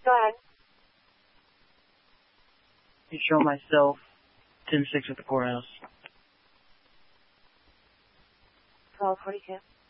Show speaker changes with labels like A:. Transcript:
A: Go ahead.
B: You show myself 10-6 at the courthouse.
A: 12:42.